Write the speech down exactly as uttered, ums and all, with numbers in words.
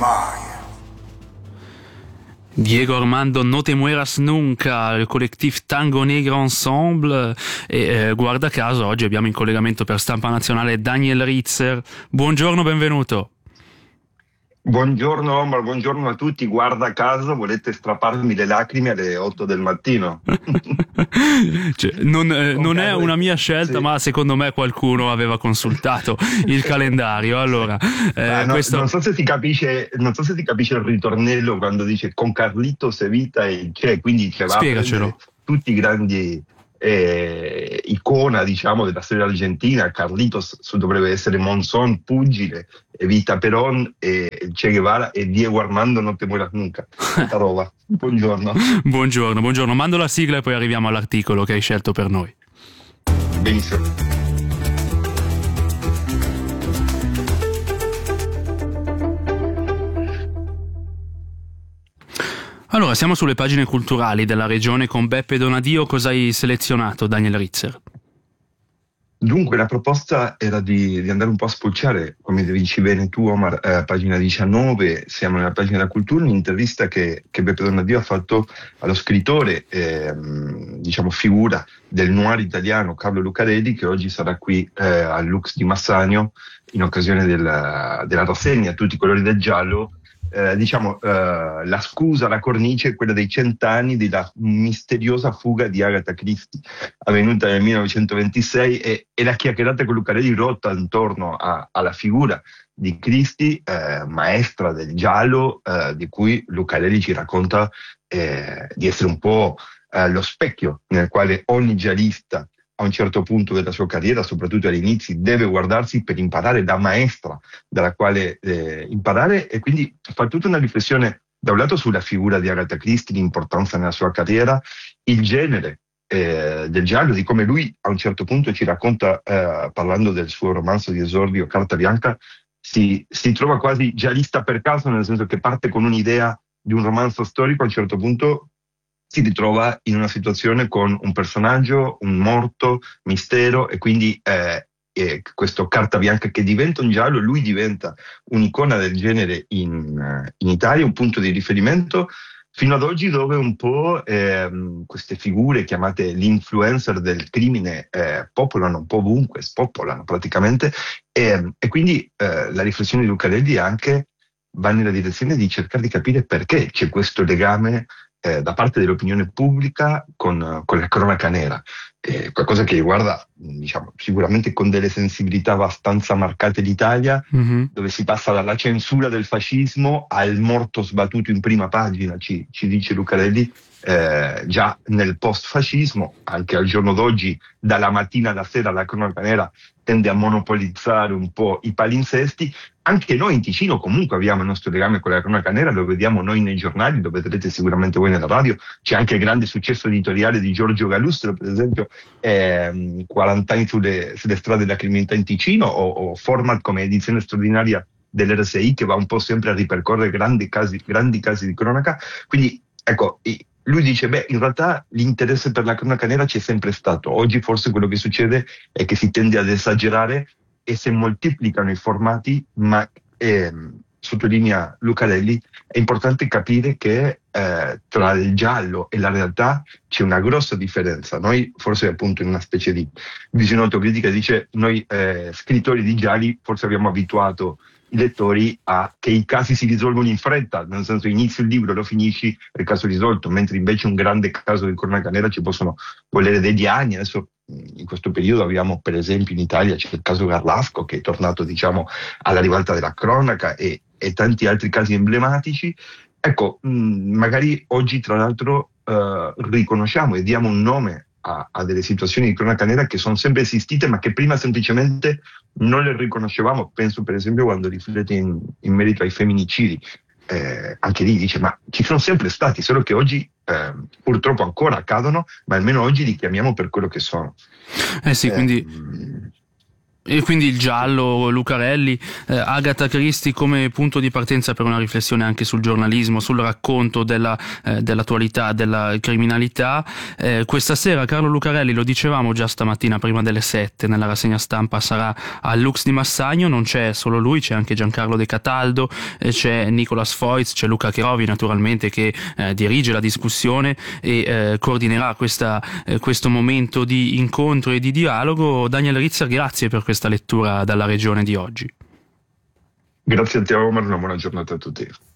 mai. Diego Armando No Te Mueras Nunca, il collettivo Tango Negro Ensemble, e eh, guarda caso oggi abbiamo in collegamento per Stampa Nazionale Daniel Ritzer. Buongiorno, benvenuto. Buongiorno Omar, buongiorno a tutti. Guarda caso, volete strapparmi le lacrime alle otto del mattino. Cioè, non, eh, non è una mia scelta, sì. Ma secondo me qualcuno aveva consultato il calendario. Allora, eh, no, questo... non so se si capisce, non so se si capisce il ritornello quando dice con Carlitos Evita e c'è, quindi c'è Spiegacelo. Tutti i grandi eh, icona, diciamo, della storia argentina. Carlitos dovrebbe essere Monzón, pugile, Evita Perón, e Che Guevara e Diego Armando No Te Mueras Nunca. Tanta roba. Buongiorno. Buongiorno, buongiorno. Mando la sigla e poi arriviamo all'articolo che hai scelto per noi. Benissimo. Allora, siamo sulle pagine culturali della regione con Beppe Donadio. Cosa hai selezionato, Daniel Ritzer? Dunque, la proposta era di, di andare un po' a spulciare, come dici bene tu, Omar, eh, pagina diciannove, siamo nella pagina della cultura, un'intervista che, che Beppe Donadio ha fatto allo scrittore, eh, diciamo figura del noir italiano Carlo Lucarelli, che oggi sarà qui eh, al Lux di Massagno in occasione della, della rassegna Tutti i colori del giallo. Eh, diciamo, eh, la scusa, la cornice è quella dei cent'anni della misteriosa fuga di Agatha Christie, avvenuta nel millenovecentoventisei, e, e la chiacchierata con Lucarelli rotta intorno a, alla figura di Christie, eh, maestra del giallo, eh, di cui Lucarelli ci racconta eh, di essere un po' eh, lo specchio nel quale ogni giallista a un certo punto della sua carriera, soprattutto agli inizi, deve guardarsi per imparare da maestra dalla quale eh, imparare, e quindi fa tutta una riflessione da un lato sulla figura di Agatha Christie, l'importanza nella sua carriera, il genere eh, del giallo, di come lui a un certo punto ci racconta, eh, parlando del suo romanzo di esordio Carta Bianca, si, si trova quasi giallista per caso, nel senso che parte con un'idea di un romanzo storico, a un certo punto si ritrova in una situazione con un personaggio, un morto, mistero, e quindi eh, eh, questo Carta Bianca che diventa un giallo, lui diventa un'icona del genere in, in Italia, un punto di riferimento fino ad oggi, dove un po' eh, queste figure chiamate l'influencer del crimine eh, popolano un po' ovunque, spopolano praticamente, e, e quindi eh, la riflessione di Lucarelli anche va nella direzione di cercare di capire perché c'è questo legame Eh, da parte dell'opinione pubblica con, con la cronaca nera, eh, qualcosa che riguarda, diciamo, sicuramente con delle sensibilità abbastanza marcate l'Italia, mm-hmm. dove si passa dalla censura del fascismo al morto sbattuto in prima pagina, ci, ci dice Lucarelli, eh, già nel post-fascismo, anche al giorno d'oggi, dalla mattina alla sera la cronaca nera tende a monopolizzare un po' i palinsesti. Anche noi in Ticino comunque abbiamo il nostro legame con la cronaca nera, lo vediamo noi nei giornali, lo vedrete sicuramente voi nella radio. C'è anche il grande successo editoriale di Giorgio Galustro, per esempio, ehm, quaranta anni sulle, sulle strade della criminalità in Ticino, o, o format come edizione straordinaria dell'R S I, che va un po' sempre a ripercorrere grandi casi, grandi casi di cronaca. Quindi ecco, lui dice, beh, in realtà l'interesse per la cronaca nera c'è sempre stato. Oggi forse quello che succede è che si tende ad esagerare e si moltiplicano i formati, ma ehm, sottolinea Lucarelli, è importante capire che eh, tra il giallo e la realtà c'è una grossa differenza. Noi forse appunto in una specie di visione autocritica dice, noi eh, scrittori di gialli forse abbiamo abituato i lettori a che i casi si risolvono in fretta, nel senso inizi il libro, lo finisci, è il caso risolto, mentre invece un grande caso di cronaca nera ci possono volere degli anni. Adesso in questo periodo abbiamo, per esempio, in Italia c'è il caso Garlasco, che è tornato, diciamo, alla ribalta della cronaca, e, e tanti altri casi emblematici. Ecco, mh, magari oggi tra l'altro eh, riconosciamo e diamo un nome a, a delle situazioni di cronaca nera che sono sempre esistite, ma che prima semplicemente non le riconoscevamo. Penso per esempio quando riflette in, in merito ai femminicidi, eh, anche lì dice, ma ci sono sempre stati, solo che oggi eh, purtroppo ancora accadono, ma almeno oggi li chiamiamo per quello che sono. Eh sì, quindi eh, E quindi il giallo, Lucarelli, eh, Agatha Christie come punto di partenza per una riflessione anche sul giornalismo, sul racconto della, eh, dell'attualità, della criminalità. Eh, questa sera Carlo Lucarelli, lo dicevamo già stamattina prima delle sette, nella rassegna stampa sarà al Lux di Massagno. Non c'è solo lui, c'è anche Giancarlo De Cataldo, eh, c'è Nicolas Foitz, c'è Luca Chirovi naturalmente che eh, dirige la discussione e eh, coordinerà questa, eh, questo momento di incontro e di dialogo. Daniel Rizzer, grazie per questa lettura dalla regione di oggi. Grazie a te Omar, una buona giornata a tutti.